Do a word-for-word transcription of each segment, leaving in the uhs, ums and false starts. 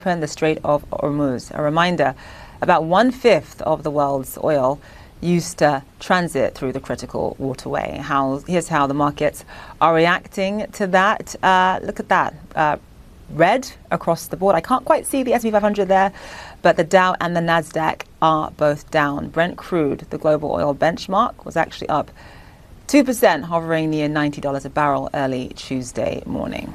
the Strait of Hormuz. A reminder, about one-fifth of the world's oil used to transit through the critical waterway. How, here's how the markets are reacting to that. Uh, look at that. Uh, red across the board. I can't quite see the S and P five hundred there, but the Dow and the Nasdaq are both down. Brent crude, the global oil benchmark, was actually up two percent, hovering near ninety dollars a barrel early Tuesday morning.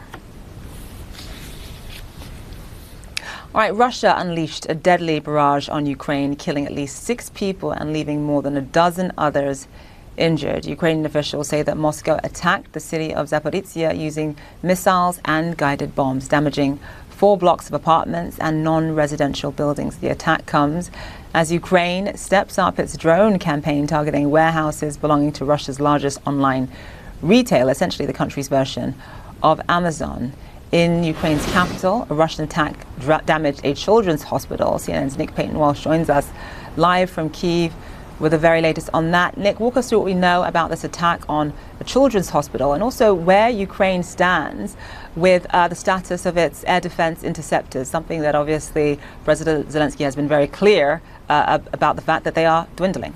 All right, Russia unleashed a deadly barrage on Ukraine, killing at least six people and leaving more than a dozen others injured. Ukrainian officials say that Moscow attacked the city of Zaporizhzhia using missiles and guided bombs, damaging four blocks of apartments and non-residential buildings. The attack comes as Ukraine steps up its drone campaign targeting warehouses belonging to Russia's largest online retailer, essentially the country's version of Amazon. In Ukraine's capital, a Russian attack damaged a children's hospital. C N N's Nick Payton-Walsh joins us live from Kyiv with the very latest on that. Nick, walk us through what we know about this attack on a children's hospital and also where Ukraine stands with uh, the status of its air defense interceptors, something that obviously President Zelensky has been very clear uh, about the fact that they are dwindling.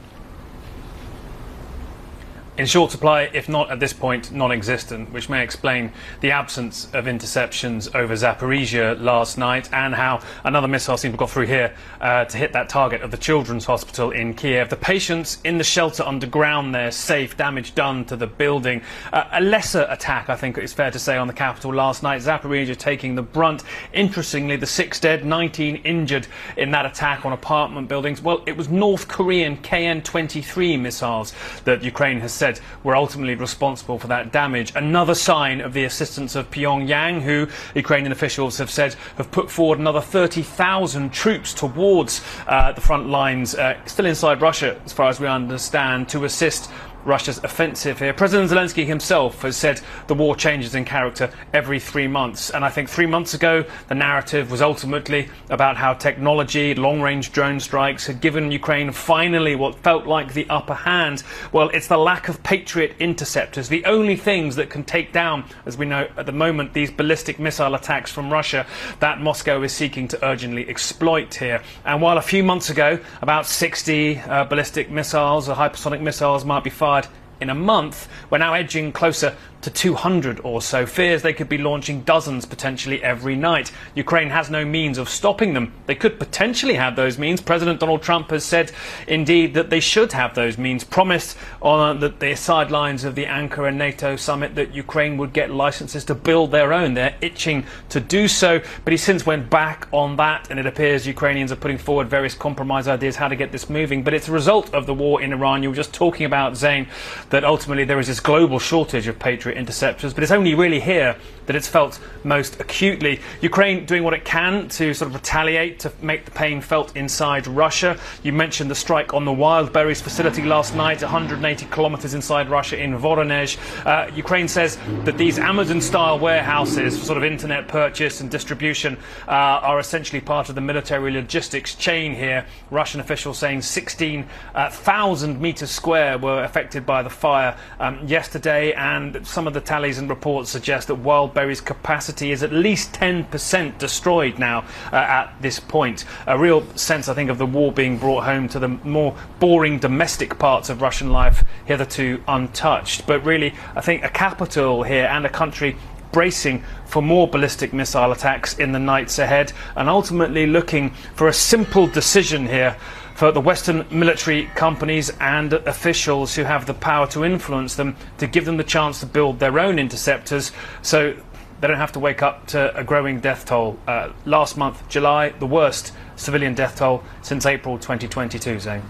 In short supply, if not at this point non-existent, which may explain the absence of interceptions over Zaporizhzhia last night and how another missile seemed to have got through here uh, to hit that target of the children's hospital in Kiev. The patients in the shelter underground there safe, damage done to the building. Uh, a lesser attack, I think it's fair to say, on the capital last night. Zaporizhzhia taking the brunt. Interestingly, the six dead, nineteen injured in that attack on apartment buildings. Well, it was North Korean K N twenty-three missiles that Ukraine has said were ultimately responsible for that damage. Another sign of the assistance of Pyongyang, who Ukrainian officials have said have put forward another thirty thousand troops towards uh, the front lines, uh, still inside Russia, as far as we understand, to assist Russia's offensive here. President Zelensky himself has said the war changes in character every three months. And I think three months ago, the narrative was ultimately about how technology, long-range drone strikes had given Ukraine finally what felt like the upper hand. Well, it's the lack of Patriot interceptors, the only things that can take down, as we know at the moment, these ballistic missile attacks from Russia that Moscow is seeking to urgently exploit here. And while a few months ago, about sixty uh, ballistic missiles or hypersonic missiles might be fired in a month, we're now edging closer to two hundred or so. Fears they could be launching dozens potentially every night. Ukraine has no means of stopping them. They could potentially have those means. President Donald Trump has said, indeed, that they should have those means. Promised on the, the sidelines of the Ankara NATO summit that Ukraine would get licenses to build their own. They're itching to do so, but he since went back on that, and it appears Ukrainians are putting forward various compromise ideas how to get this moving. But it's a result of the war in Iran. You were just talking about, Zain, that ultimately there is this global shortage of Patriot interceptors, but it's only really here that it's felt most acutely. Ukraine doing what it can to sort of retaliate, to make the pain felt inside Russia. You mentioned the strike on the Wildberries facility last night, one hundred eighty kilometers inside Russia in Voronezh. Uh, Ukraine says that these Amazon-style warehouses for sort of internet purchase and distribution uh, are essentially part of the military logistics chain here. Russian officials saying sixteen thousand meters square were affected by the fire um, yesterday, and some of the tallies and reports suggest that Wildberries capacity is at least ten percent destroyed now uh, at this point. A real sense, I think, of the war being brought home to the more boring domestic parts of Russian life, hitherto untouched. But really, I think a capital here and a country bracing for more ballistic missile attacks in the nights ahead, and ultimately looking for a simple decision here for the Western military companies and officials who have the power to influence them, to give them the chance to build their own interceptors so they don't have to wake up to a growing death toll. Uh, last month, July, the worst civilian death toll since April twenty twenty-two, Zain.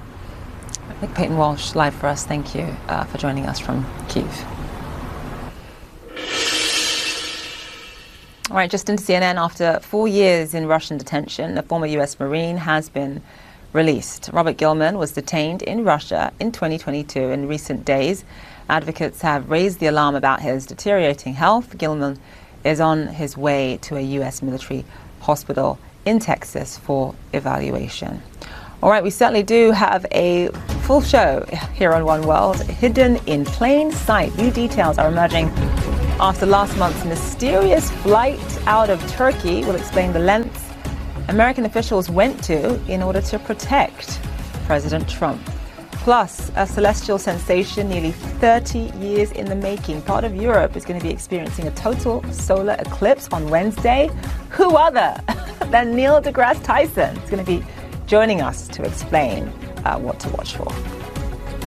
Nick Payton-Walsh live for us. Thank you uh, for joining us from Kyiv. All right, just into C N N. After four years in Russian detention, a former U S Marine has been released. Robert Gilman was detained in Russia in twenty twenty-two. In recent days, advocates have raised the alarm about his deteriorating health. Gilman is on his way to a U S military hospital in Texas for evaluation. All right, we certainly do have a full show here on One World, hidden in plain sight. New details are emerging After last month's mysterious flight out of Turkey, we'll explain the lengths American officials went to in order to protect President Trump. Plus, a celestial sensation nearly thirty years in the making. Part of Europe is going to be experiencing a total solar eclipse on Wednesday. Who other than Neil deGrasse Tyson is going to be joining us to explain uh, what to watch for.